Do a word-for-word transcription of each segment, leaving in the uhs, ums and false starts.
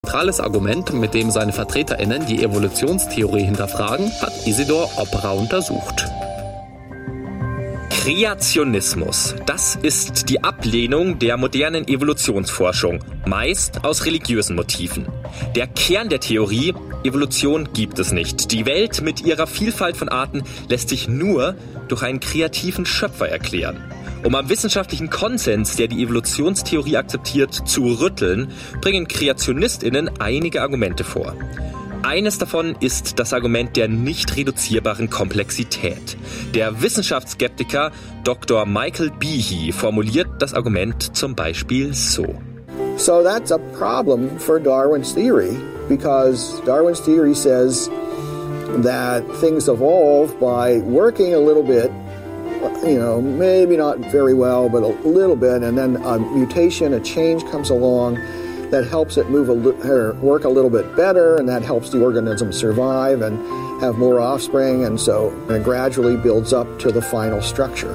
Zentrales Argument, mit dem seine VertreterInnen die Evolutionstheorie hinterfragen, hat Isidor Opperer untersucht. Kreationismus, das ist die Ablehnung der modernen Evolutionsforschung, meist aus religiösen Motiven. Der Kern der Theorie: Evolution gibt es nicht. Die Welt mit ihrer Vielfalt von Arten lässt sich nur durch einen kreativen Schöpfer erklären. Um am wissenschaftlichen Konsens, der die Evolutionstheorie akzeptiert, zu rütteln, bringen KreationistInnen einige Argumente vor. Eines davon ist das Argument der nicht reduzierbaren Komplexität. Der Wissenschaftsskeptiker Doktor Michael Behe formuliert das Argument zum Beispiel so. So that's a problem for Darwin's theory, because Darwin's theory says that things evolve by working a little bit, you know, maybe not very well, but a little bit, and then a mutation, a change comes along that helps it move a li- or work a little bit better, and that helps the organism survive and have more offspring, and so it gradually builds up to the final structure.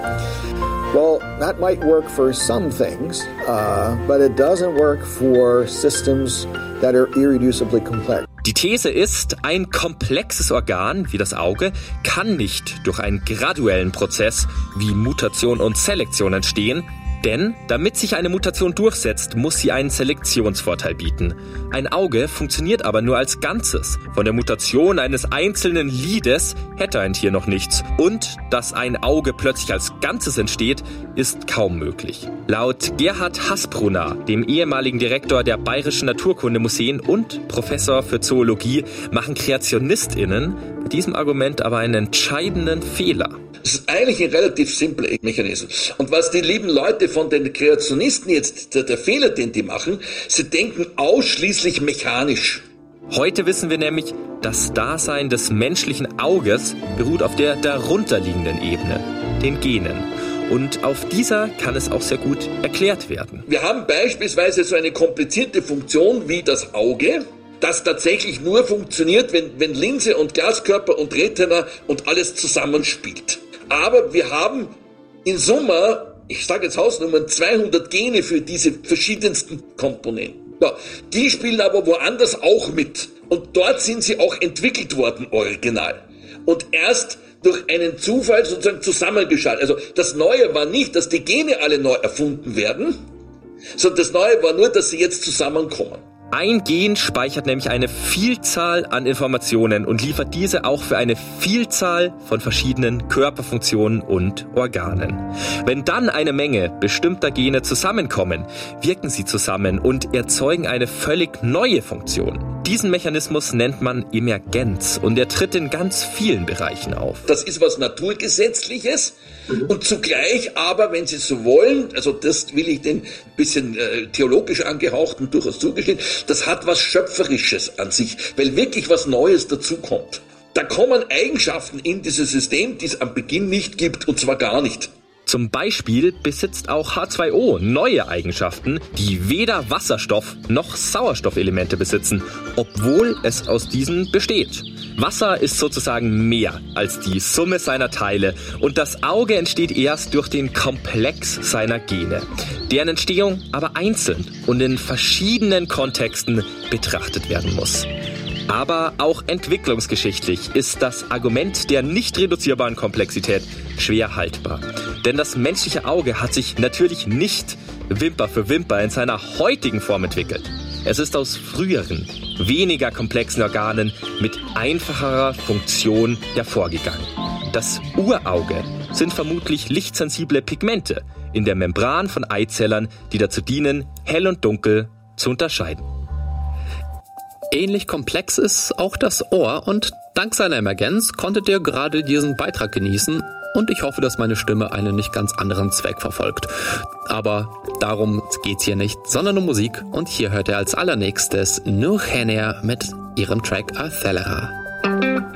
Well, that might work for some things, uh, but it doesn't work for systems that are irreducibly complex. Die These ist, ein komplexes Organ wie das Auge kann nicht durch einen graduellen Prozess wie Mutation und Selektion entstehen, denn damit sich eine Mutation durchsetzt, muss sie einen Selektionsvorteil bieten. Ein Auge funktioniert aber nur als Ganzes. Von der Mutation eines einzelnen Lides hätte ein Tier noch nichts. Und dass ein Auge plötzlich als Ganzes entsteht, ist kaum möglich. Laut Gerhard Hasbrunner, dem ehemaligen Direktor der Bayerischen Naturkundemuseen und Professor für Zoologie, machen KreationistInnen mit diesem Argument aber einen entscheidenden Fehler. Das ist eigentlich ein relativ simpler Mechanismus. Und was die lieben Leute von den Kreationisten jetzt, der, der Fehler, den die machen, sie denken ausschließlich mechanisch. Heute wissen wir nämlich, das Dasein des menschlichen Auges beruht auf der darunterliegenden Ebene, den Genen. Und auf dieser kann es auch sehr gut erklärt werden. Wir haben beispielsweise so eine komplizierte Funktion wie das Auge, das tatsächlich nur funktioniert, wenn, wenn Linse und Glaskörper und Retina und alles zusammenspielt. Aber wir haben in Summe, ich sage jetzt Hausnummern, zweihundert Gene für diese verschiedensten Komponenten. Ja, die spielen aber woanders auch mit. Und dort sind sie auch entwickelt worden, original. Und erst durch einen Zufall sozusagen zusammengeschaltet. Also das Neue war nicht, dass die Gene alle neu erfunden werden, sondern das Neue war nur, dass sie jetzt zusammenkommen. Ein Gen speichert nämlich eine Vielzahl an Informationen und liefert diese auch für eine Vielzahl von verschiedenen Körperfunktionen und Organen. Wenn dann eine Menge bestimmter Gene zusammenkommen, wirken sie zusammen und erzeugen eine völlig neue Funktion. Diesen Mechanismus nennt man Emergenz und er tritt in ganz vielen Bereichen auf. Das ist was Naturgesetzliches und zugleich aber, wenn Sie so wollen, also das will ich den bisschen äh, theologisch angehauchten durchaus zugestehen, das hat was Schöpferisches an sich, weil wirklich was Neues dazukommt. Da kommen Eigenschaften in dieses System, die es am Beginn nicht gibt, und zwar gar nicht. Zum Beispiel besitzt auch H zwei O neue Eigenschaften, die weder Wasserstoff noch Sauerstoffelemente besitzen, obwohl es aus diesen besteht. Wasser ist sozusagen mehr als die Summe seiner Teile und das Auge entsteht erst durch den Komplex seiner Gene, deren Entstehung aber einzeln und in verschiedenen Kontexten betrachtet werden muss. Aber auch entwicklungsgeschichtlich ist das Argument der nicht reduzierbaren Komplexität schwer haltbar. Denn das menschliche Auge hat sich natürlich nicht Wimper für Wimper in seiner heutigen Form entwickelt. Es ist aus früheren, weniger komplexen Organen mit einfacherer Funktion hervorgegangen. Das Urauge sind vermutlich lichtsensible Pigmente in der Membran von Eizellern, die dazu dienen, hell und dunkel zu unterscheiden. Ähnlich komplex ist auch das Ohr und dank seiner Emergenz konntet ihr gerade diesen Beitrag genießen und ich hoffe, dass meine Stimme einen nicht ganz anderen Zweck verfolgt. Aber darum geht's hier nicht, sondern um Musik und hier hört ihr als allernächstes Nur Hener mit ihrem Track Arthelera.